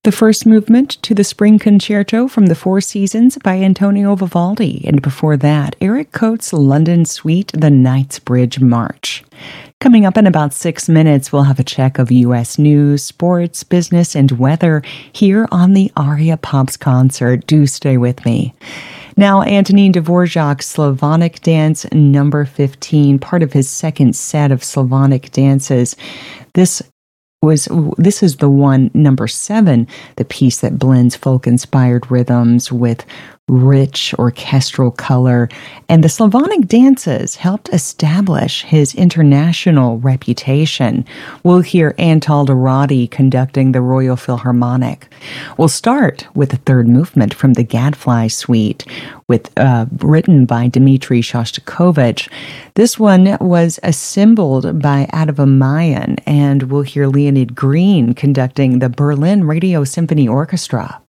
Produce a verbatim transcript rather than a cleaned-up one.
The first movement to the Spring Concerto from the Four Seasons by Antonio Vivaldi, and before that, Eric Coates' London Suite, The Knightsbridge March. Coming up in about six minutes, we'll have a check of U S news, sports, business, and weather here on the Aria Pops concert. Do stay with me. Now, Antonin Dvorak's Slavonic Dance number fifteen, part of his second set of Slavonic dances. This was this is the one, number seven, the piece that blends folk-inspired rhythms with rich orchestral color, and the Slavonic dances helped establish his international reputation. We'll hear Antal Dorati conducting the Royal Philharmonic. We'll start with the third movement from the Gadfly Suite, with uh, written by Dmitri Shostakovich. This one was assembled by Adava Mayan, and we'll hear Leonid Green conducting the Berlin Radio Symphony Orchestra.